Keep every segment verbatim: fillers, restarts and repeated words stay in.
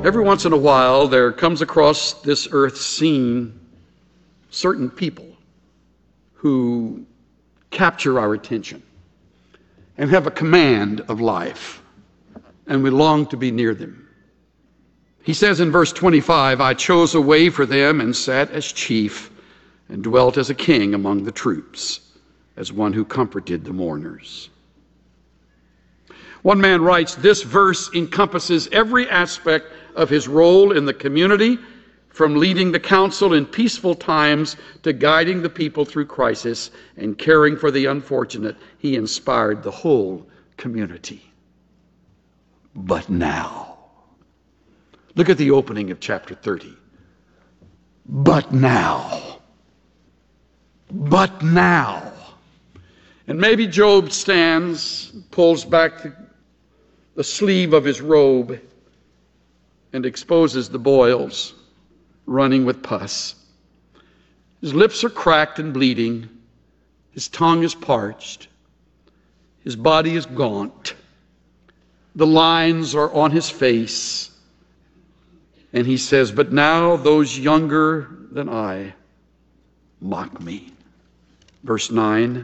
Every once in a while, there comes across this earth scene certain people who capture our attention and have a command of life, and we long to be near them. He says in verse twenty-five, I chose a way for them and sat as chief and dwelt as a king among the troops, as one who comforted the mourners. One man writes, this verse encompasses every aspect of his role in the community, from leading the council in peaceful times to guiding the people through crisis and caring for the unfortunate. He inspired the whole community. But now, look at the opening of chapter thirty. But now, but now. And maybe Job stands, pulls back the, the sleeve of his robe, and exposes the boils running with pus. His lips are cracked and bleeding. His tongue is parched. His body is gaunt. The lines are on his face. And he says, but now those younger than I mock me. Verse nine,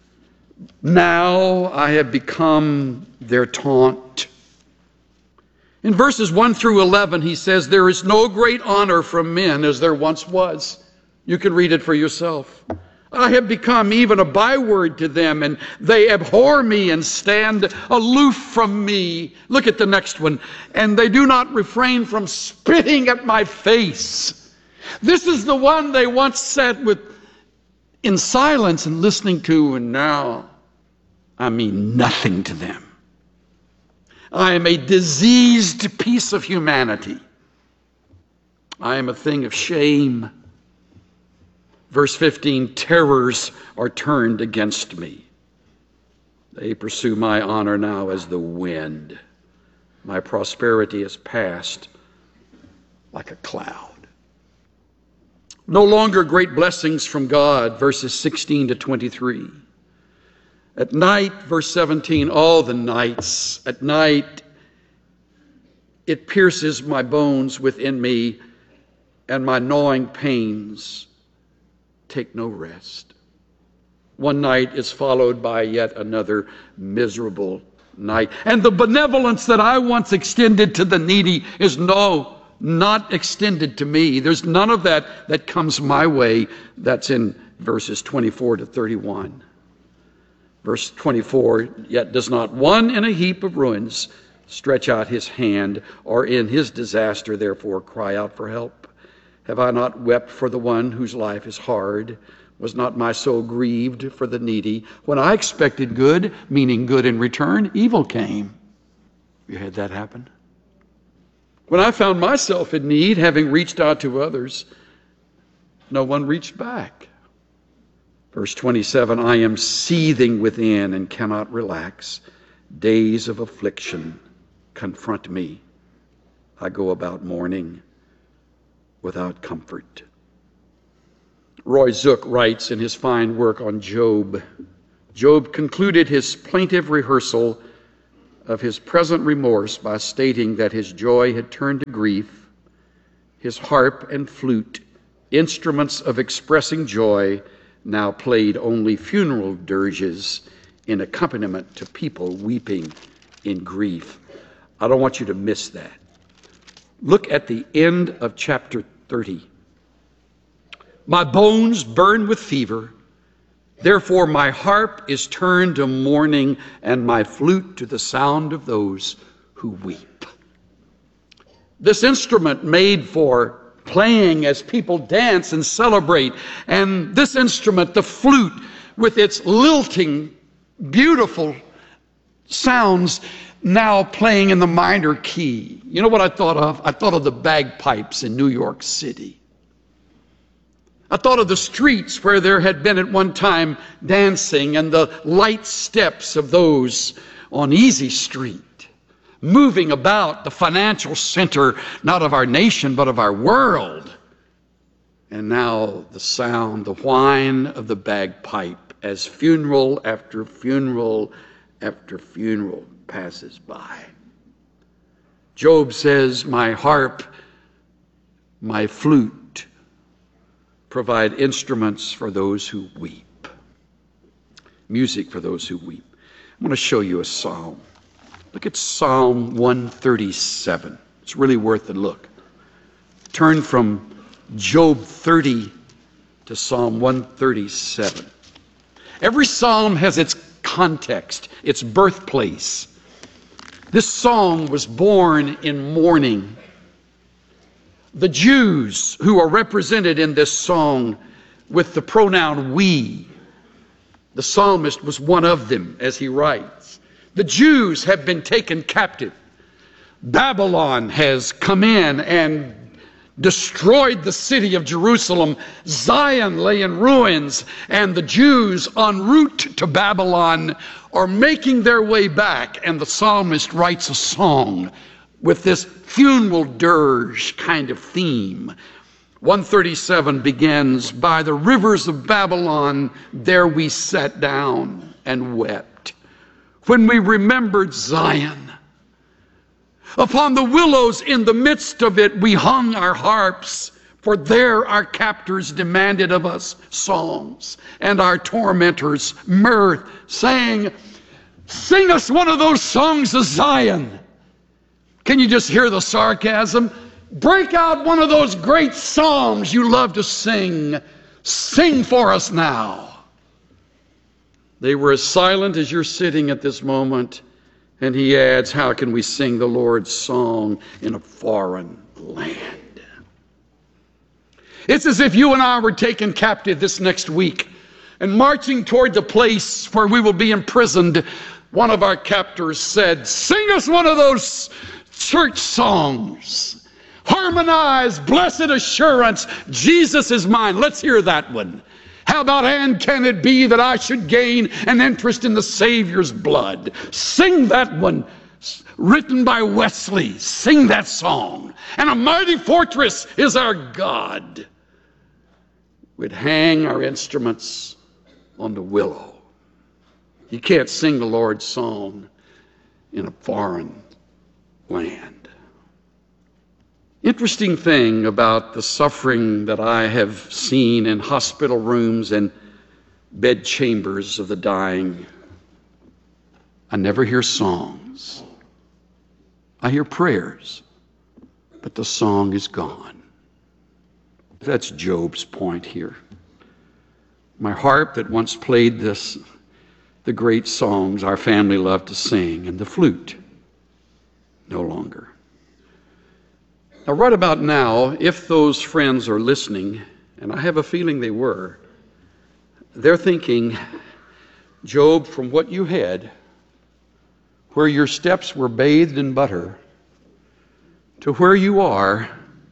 now I have become their taunt. In verses one through eleven, he says, there is no great honor from men as there once was. You can read it for yourself. I have become even a byword to them, and they abhor me and stand aloof from me. Look at the next one. And they do not refrain from spitting at my face. This is the one they once sat with in silence and listening to, and now I mean nothing to them. I am a diseased piece of humanity. I am a thing of shame. Verse fifteen, terrors are turned against me. They pursue my honor now as the wind. My prosperity is past like a cloud. No longer great blessings from God, verses sixteen to twenty-three. At night, verse seventeen, all the nights, at night, it pierces my bones within me, and my gnawing pains take no rest. One night is followed by yet another miserable night. And the benevolence that I once extended to the needy is no, not extended to me. There's none of that that comes my way. That's in verses twenty-four to thirty-one. Verse twenty-four, yet does not one in a heap of ruins stretch out his hand, or in his disaster therefore cry out for help? Have I not wept for the one whose life is hard? Was not my soul grieved for the needy? When I expected good, meaning good in return, evil came. You had that happen? When I found myself in need, having reached out to others, no one reached back. Verse twenty-seven, I am seething within and cannot relax. Days of affliction confront me. I go about mourning without comfort. Roy Zook writes in his fine work on Job, Job concluded his plaintive rehearsal of his present remorse by stating that his joy had turned to grief. His harp and flute, instruments of expressing joy, now played only funeral dirges in accompaniment to people weeping in grief. I don't want you to miss that. Look at the end of chapter thirty. My bones burn with fever, therefore my harp is turned to mourning, and my flute to the sound of those who weep. This instrument made for playing as people dance and celebrate, and this instrument, the flute, with its lilting, beautiful sounds, now playing in the minor key. You know what I thought of? I thought of the bagpipes in New York City. I thought of the streets where there had been at one time dancing, and the light steps of those on Easy Street, moving about the financial center, not of our nation, but of our world. And now the sound, the whine of the bagpipe as funeral after funeral after funeral passes by. Job says, my harp, my flute provide instruments for those who weep. Music for those who weep. I'm going to show you a psalm. Look at Psalm one thirty-seven. It's really worth a look. Turn from Job thirty to Psalm one thirty-seven. Every psalm has its context, its birthplace. This song was born in mourning. The Jews who are represented in this song with the pronoun we, the psalmist was one of them as he writes. The Jews have been taken captive. Babylon has come in and destroyed the city of Jerusalem. Zion lay in ruins, and the Jews en route to Babylon are making their way back, and the psalmist writes a song with this funeral dirge kind of theme. one thirty-seven begins, by the rivers of Babylon, there we sat down and wept, when we remembered Zion. Upon the willows in the midst of it we hung our harps, for there our captors demanded of us songs, and our tormentors mirth, saying, sing us one of those songs of Zion. Can you just hear the sarcasm? Break out one of those great psalms you love to sing. Sing for us now. They were as silent as you're sitting at this moment. And he adds, how can we sing the Lord's song in a foreign land? It's as if you and I were taken captive this next week and marching toward the place where we will be imprisoned. One of our captors said, sing us one of those church songs. Harmonize, blessed assurance, Jesus is mine. Let's hear that one. How about, and can it be that I should gain an interest in the Savior's blood? Sing that one, written by Wesley. Sing that song. And a mighty fortress is our God. We'd hang our instruments on the willow. You can't sing the Lord's song in a foreign land. Interesting thing about the suffering that I have seen in hospital rooms and bed chambers of the dying, I never hear songs. I hear prayers, but the song is gone. That's Job's point here. My harp that once played this, the great songs our family loved to sing, and the flute, no longer. Now, right about now, if those friends are listening, and I have a feeling they were, they're thinking, Job, from what you had, where your steps were bathed in butter, to where you are,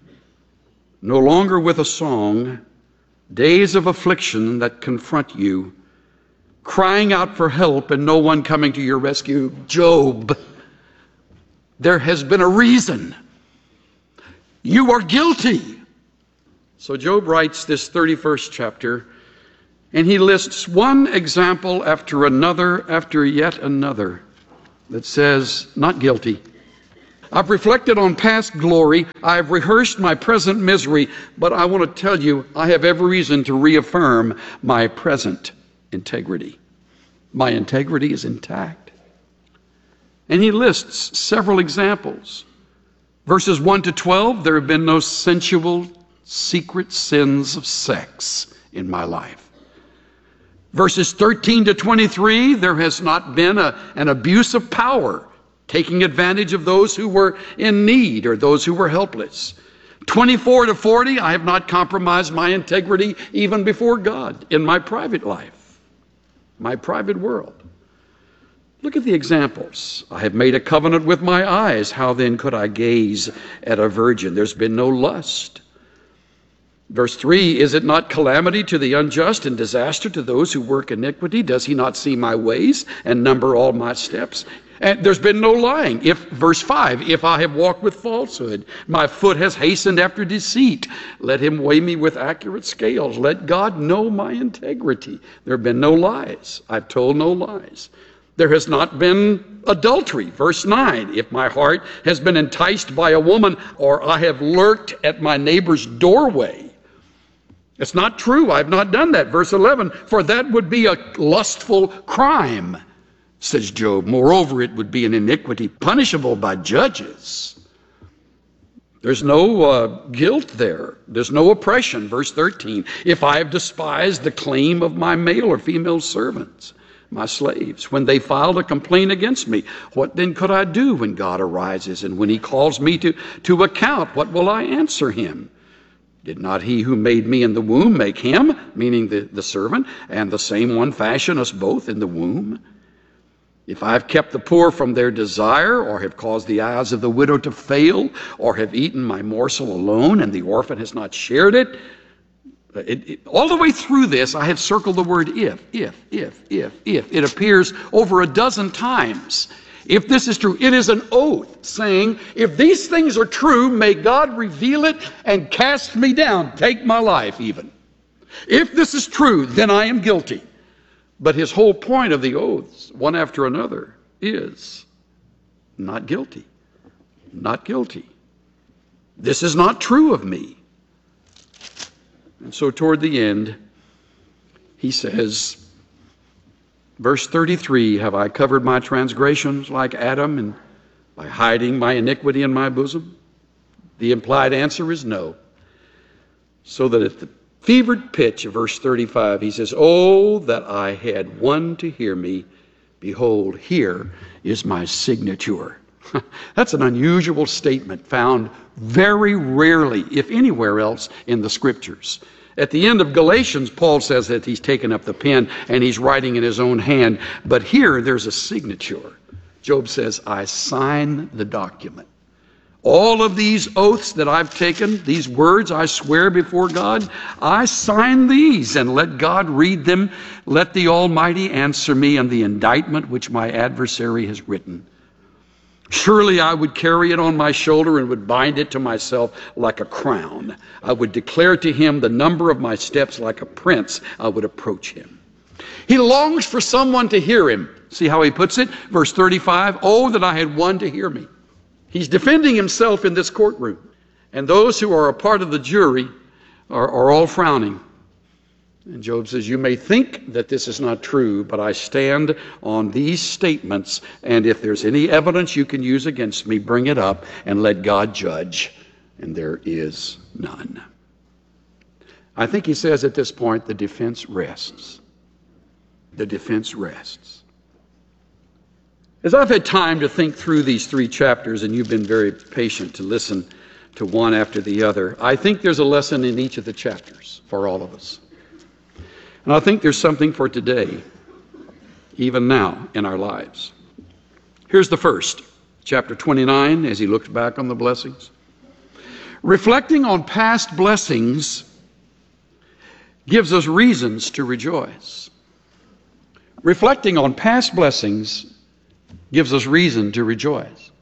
no longer with a song, days of affliction that confront you, crying out for help and no one coming to your rescue. Job, there has been a reason. You are guilty. So Job writes this thirty-first chapter, and he lists one example after another, after yet another, that says, not guilty. I've reflected on past glory. I've rehearsed my present misery, but I want to tell you, I have every reason to reaffirm my present integrity. My integrity is intact. And he lists several examples. Verses one to twelve, there have been no sensual, secret sins of sex in my life. Verses thirteen to twenty-three, there has not been a, an abuse of power, taking advantage of those who were in need or those who were helpless. twenty-four to forty, I have not compromised my integrity even before God in my private life, my private world. Look at the examples. I have made a covenant with my eyes. How then could I gaze at a virgin? There's been no lust. Verse three, is it not calamity to the unjust and disaster to those who work iniquity? Does he not see my ways and number all my steps? And there's been no lying. If verse five, if I have walked with falsehood, my foot has hastened after deceit. Let him weigh me with accurate scales. Let God know my integrity. There have been no lies. I've told no lies. There has not been adultery. Verse nine, if my heart has been enticed by a woman, or I have lurked at my neighbor's doorway. It's not true. I've not done that. Verse eleven, for that would be a lustful crime, says Job. Moreover, it would be an iniquity punishable by judges. There's no uh, guilt there. There's no oppression. Verse thirteen, if I have despised the claim of my male or female servants, my slaves, when they filed a complaint against me, what then could I do when God arises? And when he calls me to, to account, what will I answer him? Did not he who made me in the womb make him, meaning the, the servant, and the same one fashion us both in the womb? If I have kept the poor from their desire, or have caused the eyes of the widow to fail, or have eaten my morsel alone, and the orphan has not shared it, it, it all the way through this, I have circled the word if, if, if, if, if. It appears over a dozen times. If this is true, it is an oath saying, if these things are true, may God reveal it and cast me down, take my life even. If this is true, then I am guilty. But his whole point of the oaths, one after another, is not guilty, not guilty. This is not true of me. And so toward the end, he says, verse thirty-three, have I covered my transgressions like Adam, and by hiding my iniquity in my bosom? The implied answer is no. So that at the fevered pitch of verse thirty-five, he says, oh, that I had one to hear me. Behold, here is my signature. That's an unusual statement found very rarely, if anywhere else, in the Scriptures. At the end of Galatians, Paul says that he's taken up the pen and he's writing in his own hand. But here, there's a signature. Job says, I sign the document. All of these oaths that I've taken, these words I swear before God, I sign these, and let God read them. Let the Almighty answer me on the indictment which my adversary has written. Surely I would carry it on my shoulder and would bind it to myself like a crown. I would declare to him the number of my steps like a prince. I would approach him. He longs for someone to hear him. See how he puts it? Verse thirty-five, oh, that I had one to hear me. He's defending himself in this courtroom. And those who are a part of the jury are, are all frowning. And Job says, you may think that this is not true, but I stand on these statements, and if there's any evidence you can use against me, bring it up and let God judge. And there is none. I think he says at this point, the defense rests. The defense rests. As I've had time to think through these three chapters, and you've been very patient to listen to one after the other, I think there's a lesson in each of the chapters for all of us. And I think there's something for today, even now in our lives. Here's the first, chapter twenty-nine, as he looks back on the blessings. Reflecting on past blessings gives us reasons to rejoice. Reflecting on past blessings gives us reason to rejoice.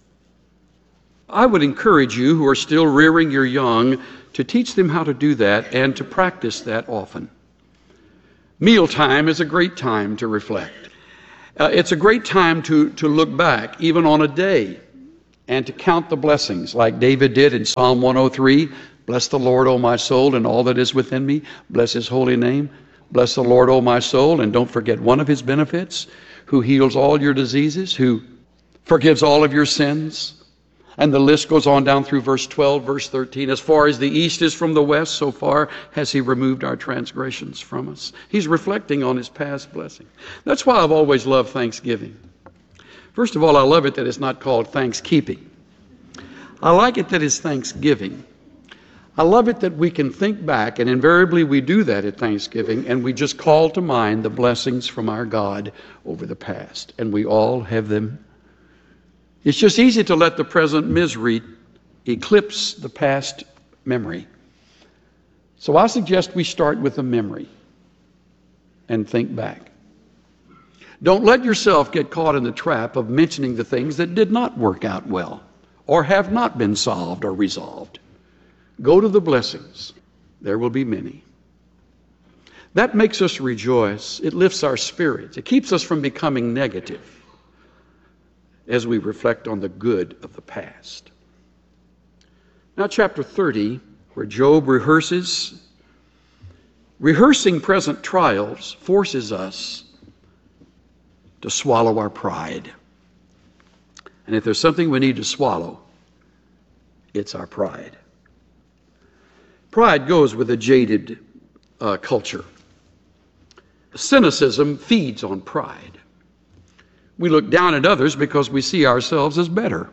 I would encourage you who are still rearing your young to teach them how to do that and to practice that often. Mealtime is a great time to reflect. Uh, it's a great time to, to look back, even on a day, and to count the blessings, like David did in Psalm one oh three. Bless the Lord, O my soul, and all that is within me. Bless his holy name. Bless the Lord, O my soul, and don't forget one of his benefits, who heals all your diseases, who forgives all of your sins. And the list goes on down through verse twelve, verse thirteen. As far as the east is from the west, so far has he removed our transgressions from us. He's reflecting on his past blessing. That's why I've always loved Thanksgiving. First of all, I love it that it's not called Thankskeeping. I like it that it's Thanksgiving. I love it that we can think back, and invariably we do that at Thanksgiving, and we just call to mind the blessings from our God over the past. And we all have them. It's just easy to let the present misery eclipse the past memory. So I suggest we start with a memory and think back. Don't let yourself get caught in the trap of mentioning the things that did not work out well or have not been solved or resolved. Go to the blessings. There will be many. That makes us rejoice. It lifts our spirits. It keeps us from becoming negative as we reflect on the good of the past. Now, chapter thirty, where Job rehearses, rehearsing present trials forces us to swallow our pride. And if there's something we need to swallow, it's our pride. Pride goes with a jaded uh, culture. Cynicism feeds on pride. We look down at others because we see ourselves as better.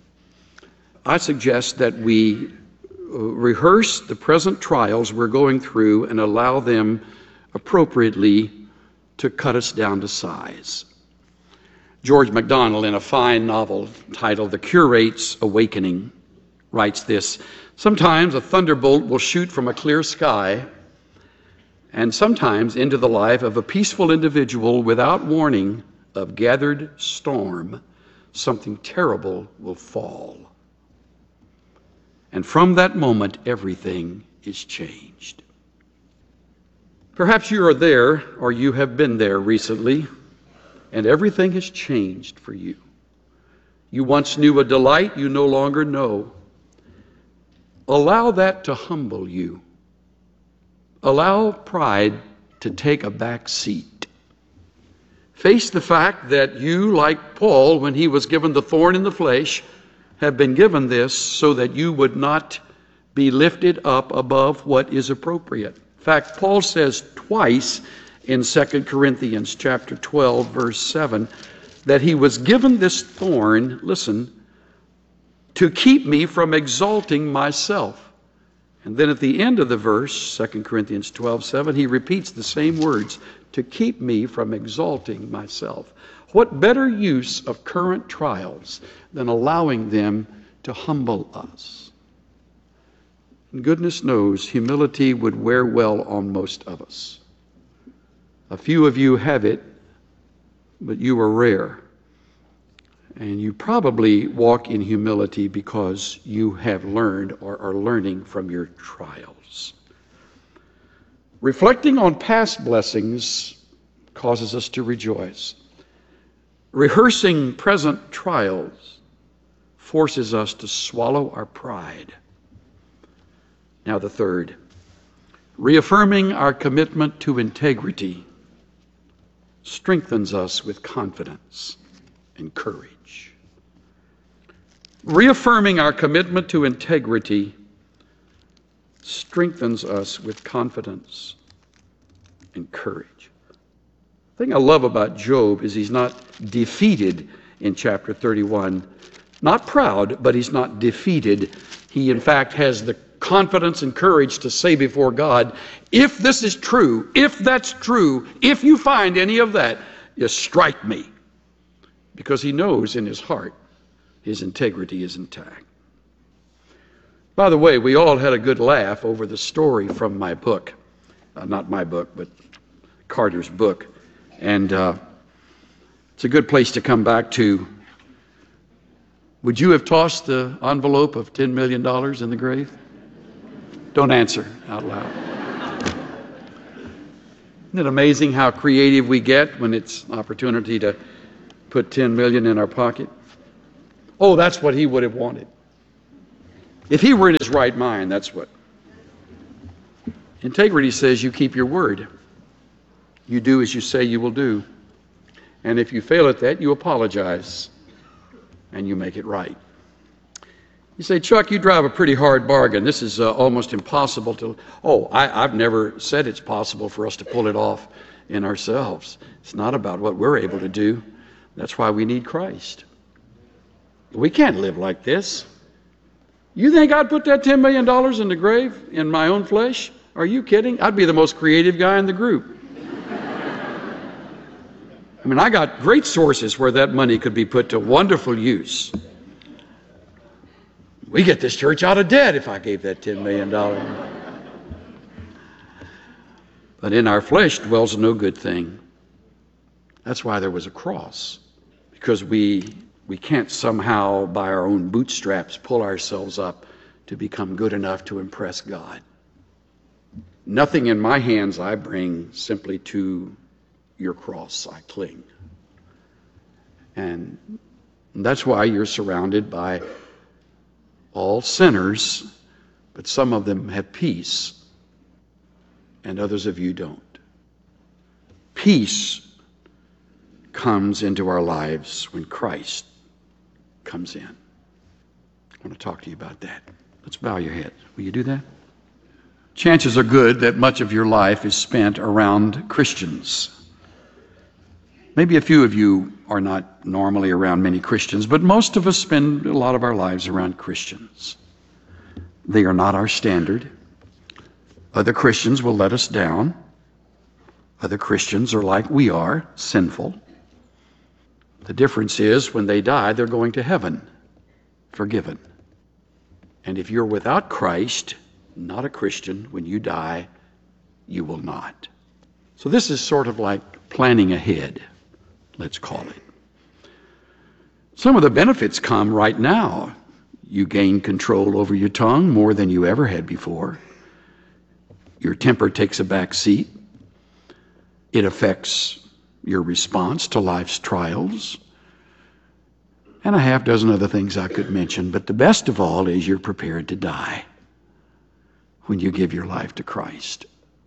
I suggest that we rehearse the present trials we're going through and allow them appropriately to cut us down to size. George MacDonald, in a fine novel titled The Curate's Awakening, writes this: sometimes a thunderbolt will shoot from a clear sky, and sometimes into the life of a peaceful individual without warning of gathered storm, something terrible will fall. And from that moment, everything is changed. Perhaps you are there, or you have been there recently, and everything has changed for you. You once knew a delight you no longer know. Allow that to humble you. Allow pride to take a back seat. Face the fact that you, like Paul, when he was given the thorn in the flesh, have been given this so that you would not be lifted up above what is appropriate. In fact, Paul says twice in Second Corinthians chapter twelve, verse seven, that he was given this thorn, listen, to keep me from exalting myself. And then at the end of the verse, Second Corinthians twelve, seven, he repeats the same words, to keep me from exalting myself. What better use of current trials than allowing them to humble us? And goodness knows humility would wear well on most of us. A few of you have it, but you are rare. And you probably walk in humility because you have learned or are learning from your trials. Reflecting on past blessings causes us to rejoice. Rehearsing present trials forces us to swallow our pride. Now the third, reaffirming our commitment to integrity strengthens us with confidence and courage. Reaffirming our commitment to integrity strengthens us with confidence and courage. The thing I love about Job is he's not defeated in chapter thirty-one. Not proud, but he's not defeated. He, in fact, has the confidence and courage to say before God, if this is true, if that's true, if you find any of that, you strike me. Because he knows in his heart his integrity is intact. By the way, we all had a good laugh over the story from my book. Uh, not my book, but Carter's book. And uh, it's a good place to come back to. Would you have tossed the envelope of ten million dollars in the grave? Don't answer out loud. Isn't it amazing how creative we get when it's an opportunity to put ten million dollars in our pocket? Oh, that's what he would have wanted. If he were in his right mind, that's what. Integrity says you keep your word. You do as you say you will do. And if you fail at that, you apologize and you make it right. You say, Chuck, you drive a pretty hard bargain. This is uh, almost impossible to... Oh, I, I've never said it's possible for us to pull it off in ourselves. It's not about what we're able to do. That's why we need Christ. We can't live like this. You think I'd put that ten million dollars in the grave in my own flesh? Are you kidding? I'd be the most creative guy in the group. I mean, I got great sources where that money could be put to wonderful use. We get this church out of debt if I gave that ten million dollars. But in our flesh dwells no good thing. That's why there was a cross. Because we we can't somehow, by our own bootstraps, pull ourselves up to become good enough to impress God. Nothing in my hands I bring, simply to your cross I cling. And that's why you're surrounded by all sinners, but some of them have peace, and others of you don't. Peace comes into our lives when Christ comes in. I want to talk to you about that. Let's bow your heads. Will you do that? Chances are good that much of your life is spent around Christians. Maybe a few of you are not normally around many Christians, but most of us spend a lot of our lives around Christians. They are not our standard. Other Christians will let us down. Other Christians are like we are, sinful. The difference is when they die, they're going to heaven, forgiven. And if you're without Christ, not a Christian, when you die, you will not. So this is sort of like planning ahead, let's call it. Some of the benefits come right now. You gain control over your tongue more than you ever had before. Your temper takes a back seat. It affects your response to life's trials. And a half dozen other things I could mention, but the best of all is you're prepared to die when you give your life to Christ.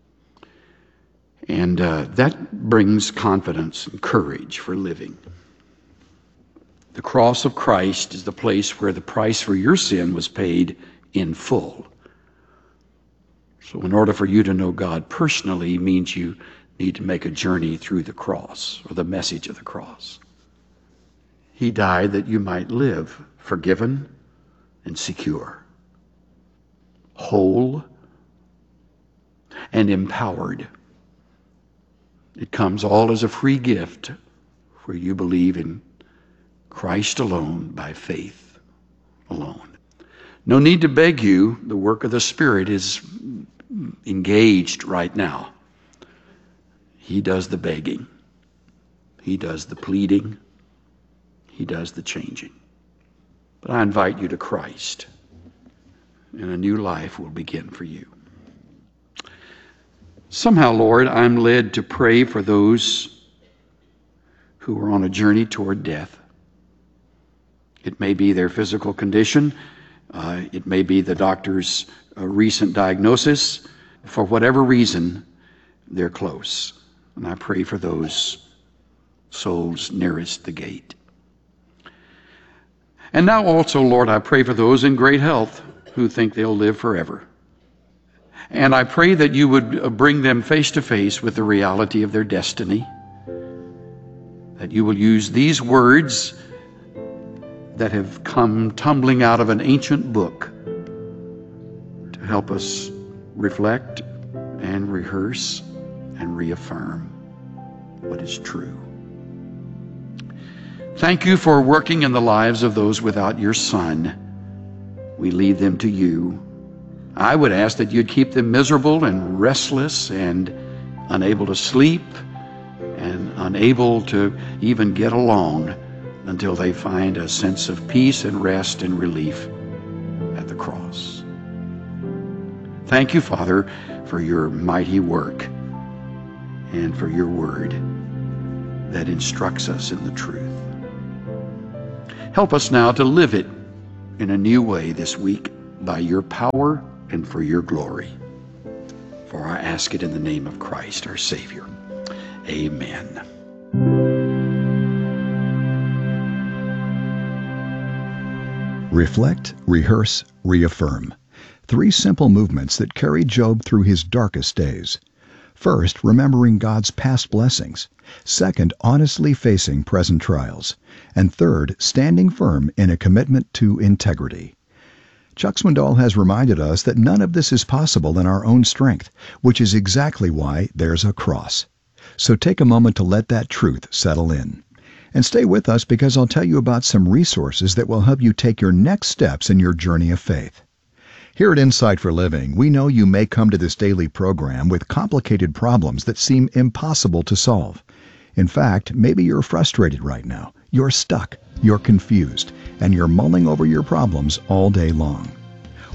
And uh, that brings confidence and courage for living. The cross of Christ is the place where the price for your sin was paid in full. So in order for you to know God personally means you need to make a journey through the cross, or the message of the cross. He died that you might live forgiven and secure, whole and empowered. It comes all as a free gift where you believe in Christ alone by faith alone. No need to beg you. The work of the Spirit is engaged right now. He does the begging. He does the pleading. He does the changing. But I invite you to Christ, and a new life will begin for you. Somehow, Lord, I'm led to pray for those who are on a journey toward death. It may be their physical condition. Uh, it may be the doctor's uh, recent diagnosis. For whatever reason, they're close. And I pray for those souls nearest the gate. And now also, Lord, I pray for those in great health who think they'll live forever. And I pray that you would bring them face to face with the reality of their destiny, that you will use these words that have come tumbling out of an ancient book to help us reflect and rehearse and reaffirm what is true. Thank you for working in the lives of those without your Son. We leave them to you. I would ask that you'd keep them miserable and restless and unable to sleep and unable to even get along until they find a sense of peace and rest and relief at the cross. Thank you, Father, for your mighty work and for your word that instructs us in the truth. Help us now to live it in a new way this week by your power and for your glory. For I ask it in the name of Christ, our Savior. Amen. Reflect, rehearse, reaffirm. Three simple movements that carried Job through his darkest days. First, remembering God's past blessings. Second, honestly facing present trials. And third, standing firm in a commitment to integrity. Chuck Swindoll has reminded us that none of this is possible in our own strength, which is exactly why there's a cross. So take a moment to let that truth settle in. And stay with us because I'll tell you about some resources that will help you take your next steps in your journey of faith. Here at Insight for Living, we know you may come to this daily program with complicated problems that seem impossible to solve. In fact, maybe you're frustrated right now. You're stuck, you're confused, and you're mulling over your problems all day long.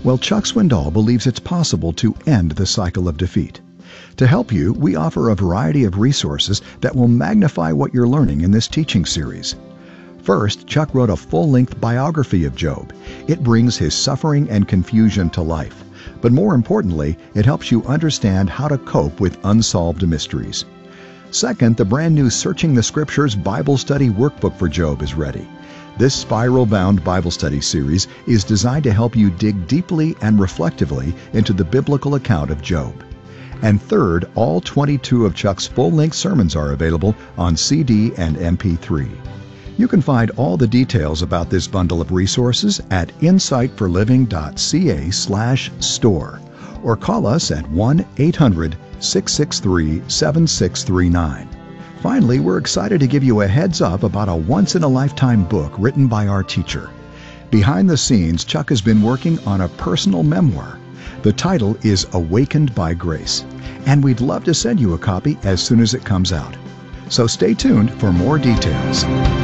Well, Chuck Swindoll believes it's possible to end the cycle of defeat. To help you, we offer a variety of resources that will magnify what you're learning in this teaching series. First, Chuck wrote a full-length biography of Job. It brings his suffering and confusion to life. But more importantly, it helps you understand how to cope with unsolved mysteries. Second, the brand new Searching the Scriptures Bible Study Workbook for Job is ready. This spiral-bound Bible study series is designed to help you dig deeply and reflectively into the biblical account of Job. And third, all twenty-two of Chuck's full-length sermons are available on C D and M P three. You can find all the details about this bundle of resources at insight for living dot c a slash store or call us at one eight hundred, six six three, seven six three nine. Finally, we're excited to give you a heads up about a once-in-a-lifetime book written by our teacher. Behind the scenes, Chuck has been working on a personal memoir. The title is Awakened by Grace, and we'd love to send you a copy as soon as it comes out. So stay tuned for more details.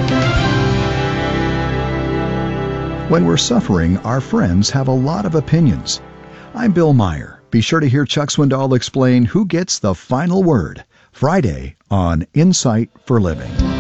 When we're suffering, our friends have a lot of opinions. I'm Bill Meyer. Be sure to hear Chuck Swindoll explain who gets the final word Friday on Insight for Living.